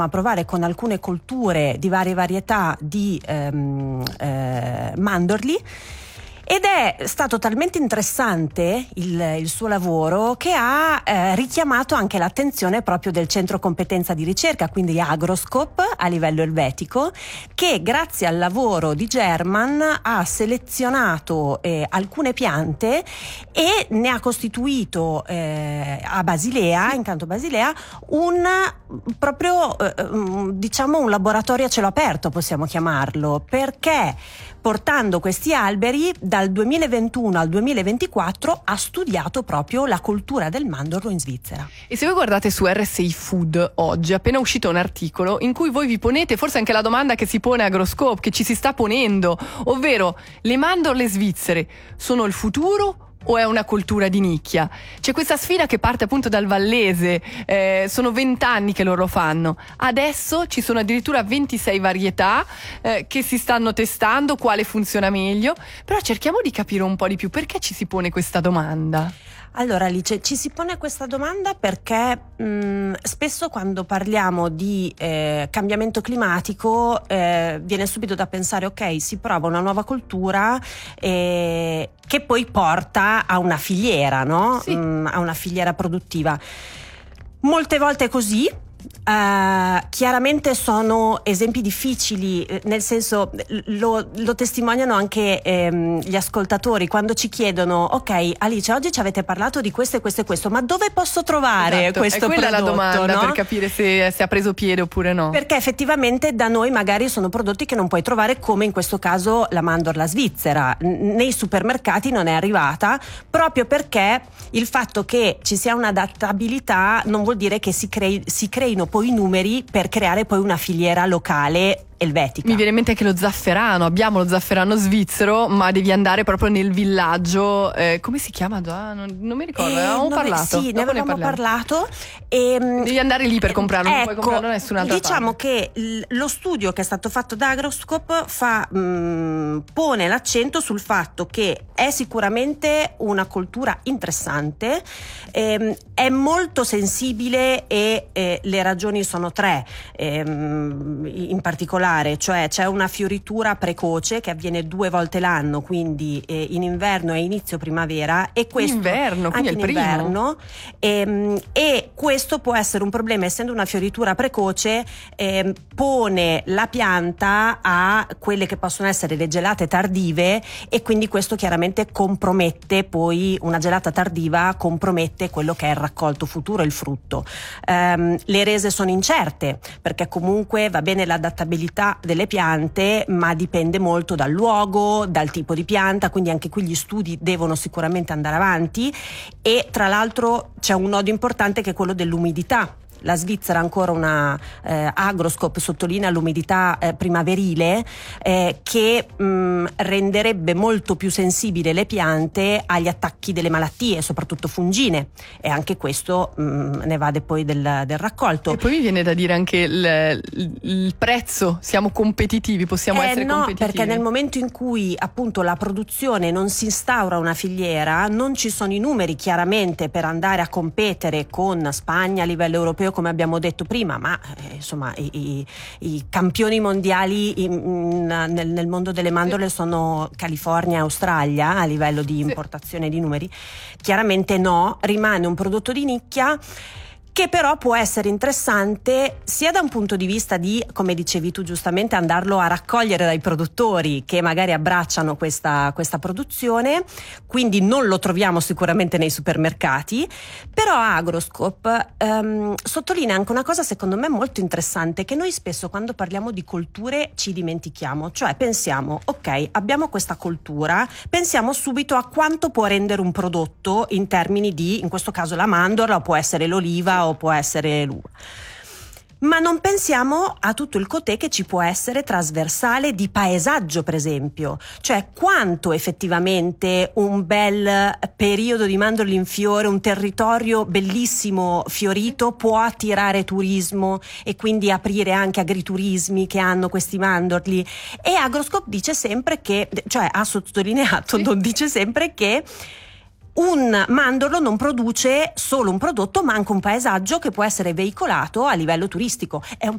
a provare con alcune colture di varie varietà di mandorli. Ed è stato talmente interessante il suo lavoro che ha richiamato anche l'attenzione proprio del centro competenza di ricerca, quindi Agroscope a livello elvetico, che grazie al lavoro di German ha selezionato alcune piante e ne ha costituito a Basilea, in Canto Basilea, un laboratorio a cielo aperto, possiamo chiamarlo, perché portando questi alberi dal 2021 al 2024 ha studiato proprio la coltura del mandorlo in Svizzera. E se voi guardate su RSI Food oggi è appena uscito un articolo in cui voi vi ponete forse anche la domanda che si pone Agroscope, che ci si sta ponendo, ovvero: le mandorle svizzere sono il futuro o è una coltura di nicchia? C'è questa sfida che parte appunto dal vallese, sono 20 anni che loro lo fanno, adesso ci sono addirittura 26 varietà che si stanno testando quale funziona meglio, però cerchiamo di capire un po' di più perché ci si pone questa domanda. Allora Alice, ci si pone questa domanda perché spesso quando parliamo di cambiamento climatico viene subito da pensare: ok, si prova una nuova coltura che poi porta a una filiera, no? Sì. A una filiera produttiva. Molte volte è così. Chiaramente sono esempi difficili, nel senso lo testimoniano anche gli ascoltatori quando ci chiedono: ok Alice, oggi ci avete parlato di questo e questo e questo, ma dove posso trovare questo prodotto? È quella la domanda, no? Per capire se ha preso piede oppure no, perché effettivamente da noi magari sono prodotti che non puoi trovare, come in questo caso la mandorla svizzera nei supermercati non è arrivata, proprio perché il fatto che ci sia un'adattabilità non vuol dire che si creino poi i numeri per creare poi una filiera locale elvetica. Mi viene in mente anche lo zafferano, abbiamo lo zafferano svizzero, ma devi andare proprio nel villaggio, come si chiama già? Non mi ricordo, avevamo parlato. Sì, ne avevamo parlato. Devi andare lì per comprarlo, non puoi comprarlo da nessun'altra parte. Diciamo che lo studio che è stato fatto da Agroscope pone l'accento sul fatto che è sicuramente una coltura interessante, è molto sensibile e le ragioni sono tre in particolare, cioè c'è una fioritura precoce che avviene 2 volte l'anno, quindi in inverno e inizio primavera, e questo inverno, anche in inverno, e questo può essere un problema, essendo una fioritura precoce pone la pianta a quelle che possono essere le gelate tardive, e quindi questo chiaramente compromette poi, una gelata tardiva compromette quello che è il raccolto futuro, il frutto. Le rese sono incerte perché comunque va bene l'adattabilità delle piante, ma dipende molto dal luogo, dal tipo di pianta, quindi anche qui gli studi devono sicuramente andare avanti. E tra l'altro c'è un nodo importante che è quello dell'umidità. La Svizzera ha ancora Agroscope sottolinea l'umidità primaverile che renderebbe molto più sensibile le piante agli attacchi delle malattie, soprattutto fungine, e anche questo ne vade poi del raccolto. E poi mi viene da dire anche il prezzo, siamo competitivi, possiamo essere competitivi? Perché nel momento in cui appunto la produzione non si instaura una filiera, non ci sono i numeri chiaramente per andare a competere con Spagna a livello europeo, come abbiamo detto prima, ma insomma i campioni mondiali nel mondo delle mandorle sono California e Australia a livello di importazione di numeri. Chiaramente no, rimane un prodotto di nicchia che però può essere interessante sia da un punto di vista di, come dicevi tu giustamente, andarlo a raccogliere dai produttori che magari abbracciano questa produzione, quindi non lo troviamo sicuramente nei supermercati. Però Agroscope sottolinea anche una cosa secondo me molto interessante, che noi spesso quando parliamo di colture ci dimentichiamo, cioè pensiamo: ok, abbiamo questa coltura, pensiamo subito a quanto può rendere un prodotto in termini di, in questo caso la mandorla, o può essere l'oliva o può essere l'uva. Ma non pensiamo a tutto il cotè che ci può essere trasversale di paesaggio, per esempio, cioè quanto effettivamente un bel periodo di mandorli in fiore, un territorio bellissimo fiorito può attirare turismo e quindi aprire anche agriturismi che hanno questi mandorli. E Agroscope dice sempre che, cioè ha sottolineato, non dice sempre che un mandorlo non produce solo un prodotto, ma anche un paesaggio che può essere veicolato a livello turistico. È un